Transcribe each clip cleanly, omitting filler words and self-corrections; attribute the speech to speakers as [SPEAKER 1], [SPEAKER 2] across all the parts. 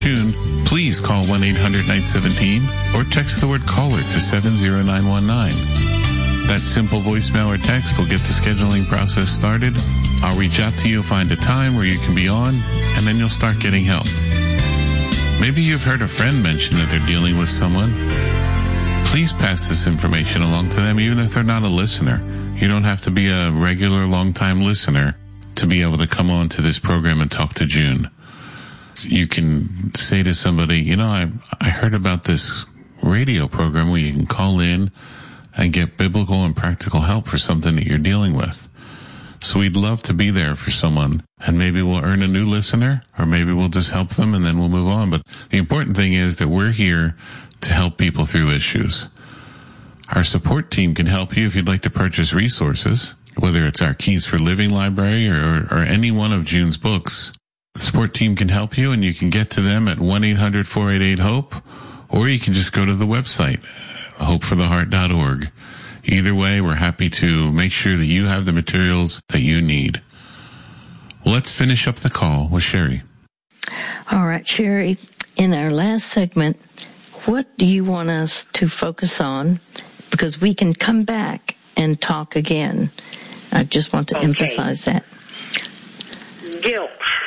[SPEAKER 1] June, please call 1-800-917 or text the word caller to 70919. That simple voicemail or text will get the scheduling process started. I'll reach out to you, find a time where you can be on, and then you'll start getting help. Maybe you've heard a friend mention that they're dealing with someone. Please pass this information along to them, even if they're not a listener. You don't have to be a regular, long-time listener to be able to come on to this program and talk to June. You can say to somebody, I heard about this radio program where you can call in and get biblical and practical help for something that you're dealing with. So we'd love to be there for someone, and maybe we'll earn a new listener, or maybe we'll just help them and then we'll move on. But the important thing is that we're here to help people through issues. Our support team can help you if you'd like to purchase resources, whether it's our Keys for Living library or any one of June's books. The support team can help you, and you can get to them at 1-800-488-HOPE, or you can just go to the website, hopefortheheart.org. Either way, we're happy to make sure that you have the materials that you need. Well, let's finish up the call with Sherry.
[SPEAKER 2] All right, Sherry, in our last segment, what do you want us to focus on? Because we can come back and talk again. I just want to emphasize that.
[SPEAKER 3] Guilt.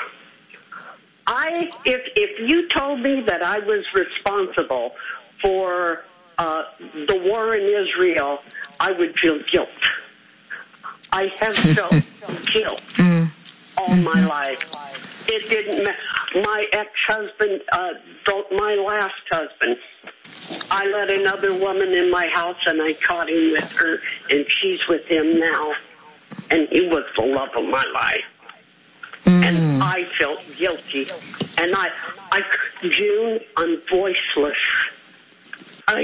[SPEAKER 3] If you told me that I was responsible for the war in Israel, I would feel guilt. I have felt guilt all my life. It didn't matter. My ex-husband, my last husband, I let another woman in my house, and I caught him with her, and she's with him now. And he was the love of my life. And I felt guilty. And June, I'm voiceless. I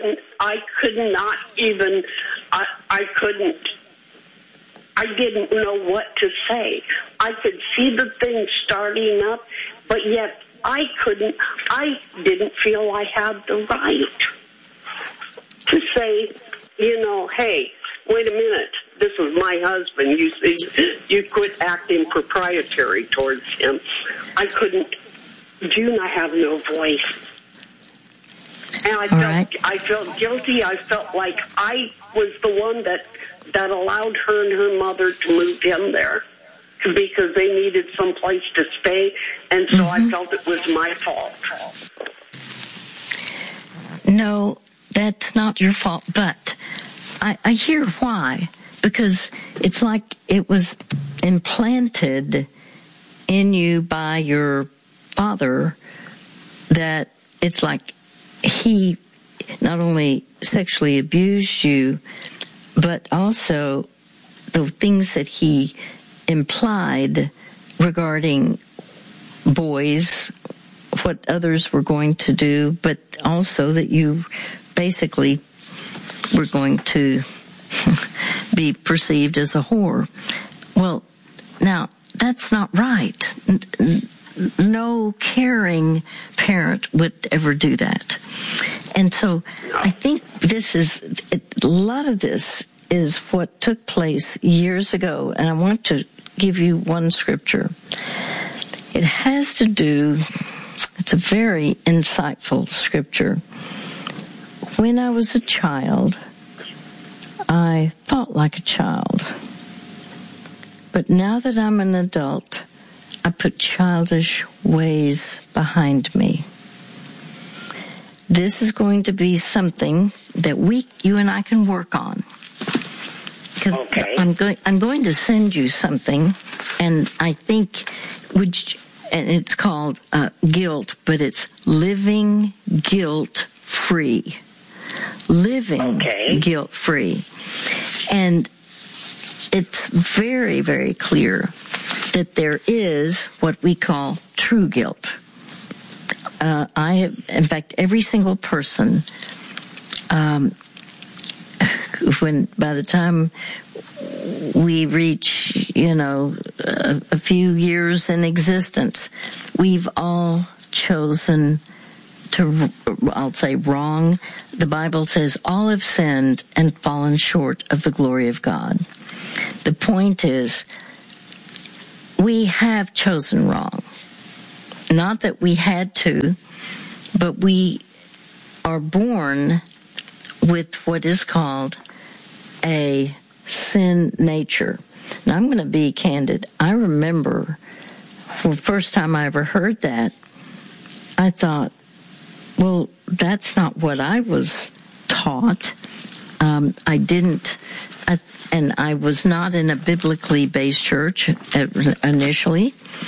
[SPEAKER 3] didn't know what to say. I could see the thing starting up, but yet I didn't feel I had the right to say, hey, wait a minute, this is my husband. You quit acting proprietary towards him. I couldn't. June, I have no voice. And I felt guilty. I felt like I was the one that allowed her and her mother to move him there because they needed some place to stay, and so I felt it was my fault.
[SPEAKER 2] No, that's not your fault, but I hear why. Because it's like it was implanted in you by your father that it's like he not only sexually abused you, but also the things that he implied regarding boys, what others were going to do, but also that you basically were going to be perceived as a whore. Well, now, that's not right. No caring parent would ever do that. And so I think a lot of this is what took place years ago, and I want to give you one scripture. It has to do, it's a very insightful scripture. When I was a child, I thought like a child. But now that I'm an adult, I put childish ways behind me. This is going to be something that you and I can work on.
[SPEAKER 3] Okay.
[SPEAKER 2] I'm going to send you something, and I think, and it's called guilt, but it's living guilt-free. Living guilt-free. And it's very, very clear that there is what we call true guilt. In fact, every single person, by the time we reach, a few years in existence, we've all chosen to, I'll say wrong. The Bible says all have sinned and fallen short of the glory of God. The point is, we have chosen wrong. not that we had to, but we are born with what is called a sin nature. Now, I'm going to be candid. I remember the first time I ever heard that, I thought, well, that's not what I was taught. And I was not in a biblically based church initially.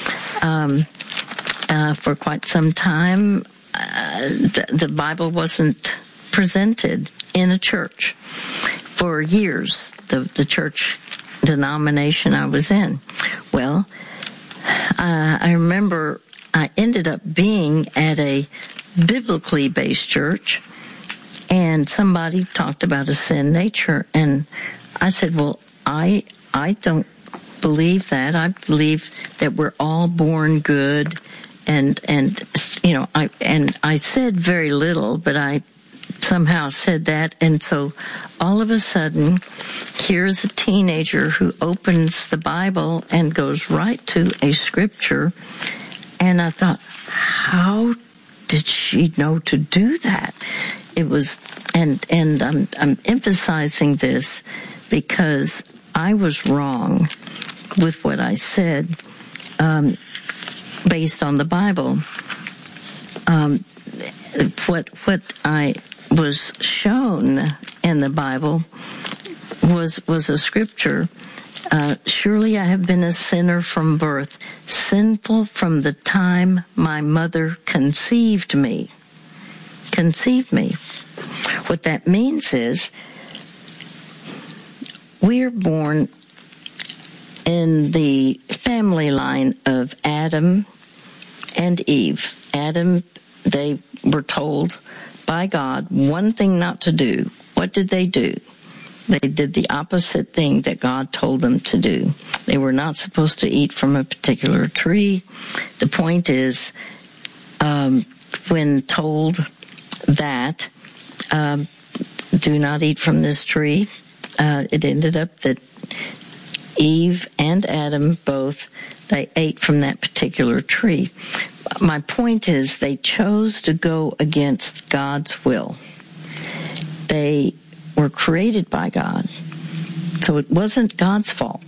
[SPEAKER 2] For quite some time, the Bible wasn't presented in a church. For years, the church denomination I was in. Well, I remember I ended up being at a biblically based church, and somebody talked about a sin nature, and I said, well, I don't believe that. I believe that we're all born good, and I said very little, but I somehow said that, and so all of a sudden, here's a teenager who opens the Bible and goes right to a scripture, and I thought, how did she know to do that? It was, and I'm emphasizing this because I was wrong with what I said based on the Bible. What I was shown in the Bible was a scripture. Surely I have been a sinner from birth, sinful from the time my mother conceived me. What that means is we're born in the family line of Adam and Eve. Adam, they were told by God one thing not to do. What did they do? They did the opposite thing that God told them to do. They were not supposed to eat from a particular tree. The point is, when told that, do not eat from this tree, it ended up that Eve and Adam both, they ate from that particular tree. My point is, they chose to go against God's will. They were created by God, so it wasn't God's fault.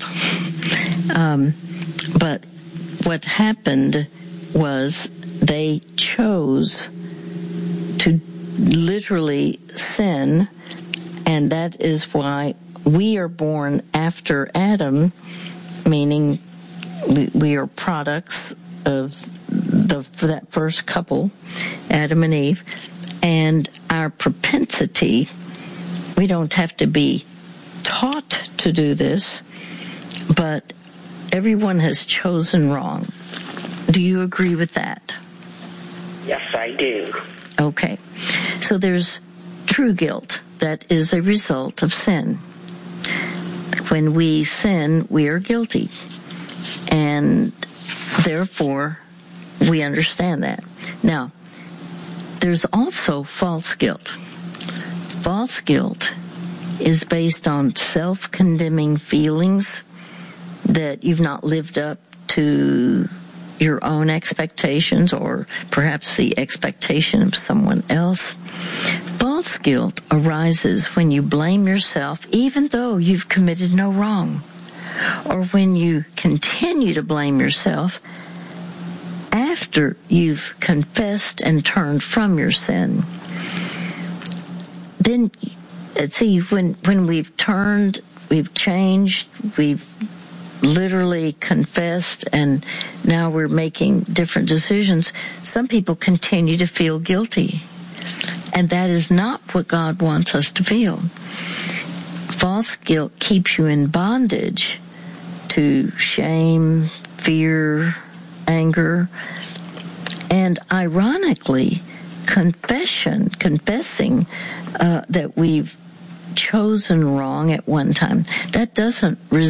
[SPEAKER 2] But what happened was they chose to literally sin, and that is why we are born after Adam, meaning we are products of that first couple, Adam and Eve, and our propensity, we don't have to be taught to do this, but everyone has chosen wrong. Do you agree with that?
[SPEAKER 3] Yes, I do.
[SPEAKER 2] Okay. So there's true guilt that is a result of sin. When we sin, we are guilty. And therefore, we understand that. Now, there's also false guilt. False guilt is based on self-condemning feelings that you've not lived up to your own expectations or perhaps the expectation of someone else. False guilt arises when you blame yourself even though you've committed no wrong, or when you continue to blame yourself after you've confessed and turned from your sin. Then, see, when we've turned, we've changed, we've literally confessed, and now we're making different decisions, some people continue to feel guilty. And that is not what God wants us to feel. False guilt keeps you in bondage to shame, fear, anger, and ironically, confessing that we've chosen wrong at one time, that does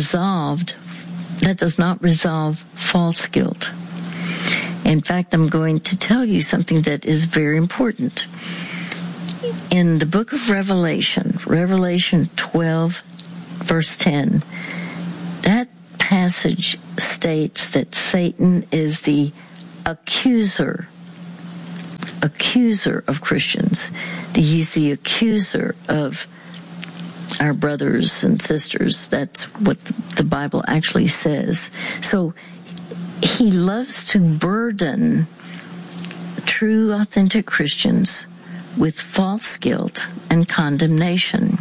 [SPEAKER 2] not resolve false guilt. In fact, I'm going to tell you something that is very important. In the book of Revelation 12, verse 10, that passage states that Satan is the accuser of Christians. He's the accuser of our brothers and sisters. That's what the Bible actually says. So he loves to burden true, authentic Christians with false guilt and condemnation.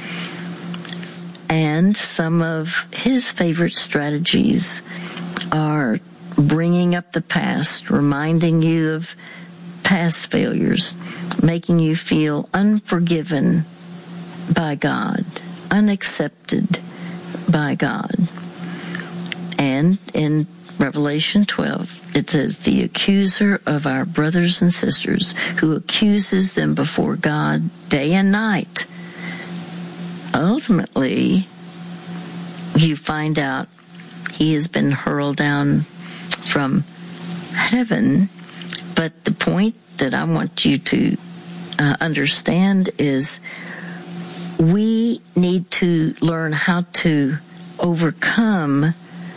[SPEAKER 2] And some of his favorite strategies are bringing up the past, reminding you of past failures, making you feel unforgiven by God, unaccepted by God. And in Revelation 12, it says, the accuser of our brothers and sisters, who accuses them before God day and night. Ultimately, you find out he has been hurled down from heaven. But the point that I want you to understand is we need to learn how to overcome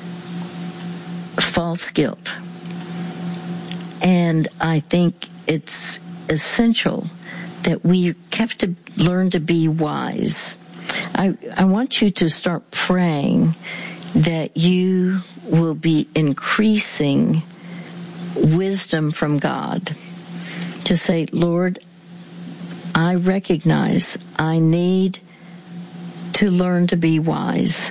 [SPEAKER 2] false guilt. And I think it's essential that we have to learn to be wise. I want you to start praying that you will be increasing wisdom from God. To say, Lord, I recognize I need to learn to be wise.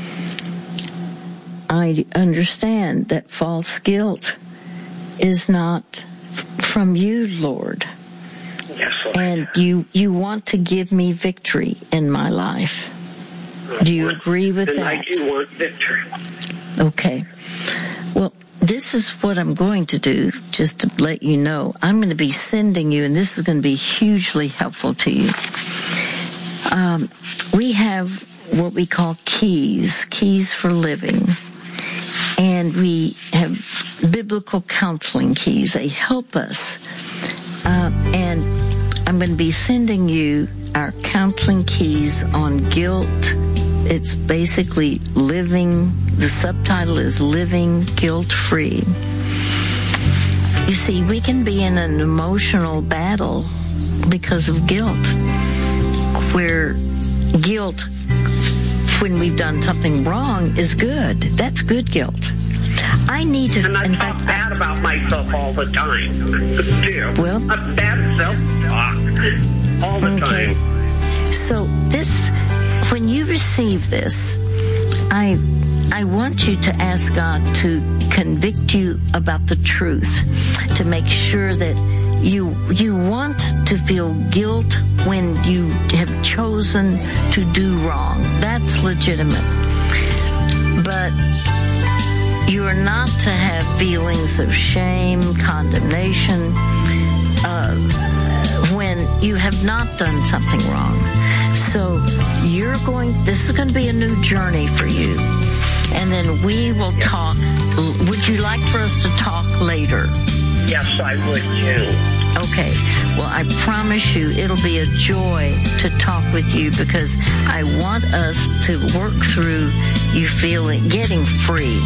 [SPEAKER 2] I understand that false guilt is not from you, Lord.
[SPEAKER 3] Yes, Lord.
[SPEAKER 2] And you want to give me victory in my life. Do you agree with that?
[SPEAKER 3] I do want victory.
[SPEAKER 2] Okay. Well, this is what I'm going to do, just to let you know. I'm going to be sending you, and this is going to be hugely helpful to you. We have what we call keys for living. And we have biblical counseling keys. They help us. And I'm going to be sending you our counseling keys on guilt. It's basically living, the subtitle is Living Guilt-Free. You see, we can be in an emotional battle because of guilt, where guilt, when we've done something wrong, is good. That's good guilt. I need to...
[SPEAKER 3] And I talk bad about myself all the time, too.
[SPEAKER 2] Well...
[SPEAKER 3] A bad self-talk all the time.
[SPEAKER 2] So this, when you receive this, I want you to ask God to convict you about the truth, to make sure that you want to feel guilt when you have chosen to do wrong. That's legitimate. But you are not to have feelings of shame, condemnation, when you have not done something wrong. So this is going to be a new journey for you. And then we will talk. Would you like for us to talk later?
[SPEAKER 3] Yes, I would too.
[SPEAKER 2] Okay. Well, I promise you it'll be a joy to talk with you, because I want us to work through you getting free.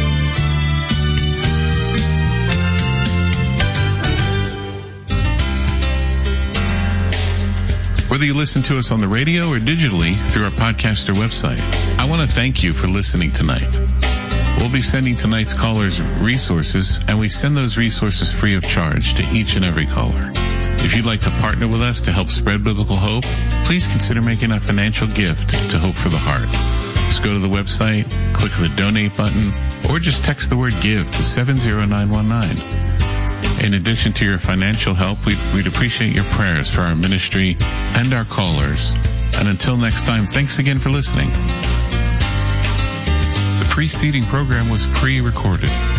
[SPEAKER 1] Whether you listen to us on the radio or digitally through our podcast or website, I want to thank you for listening tonight. We'll be sending tonight's callers resources, and we send those resources free of charge to each and every caller. If you'd like to partner with us to help spread biblical hope, please consider making a financial gift to Hope for the Heart. Just go to the website, click the donate button, or just text the word give to 70919. In addition to your financial help, we'd appreciate your prayers for our ministry and our callers. And until next time, thanks again for listening. The preceding program was pre-recorded.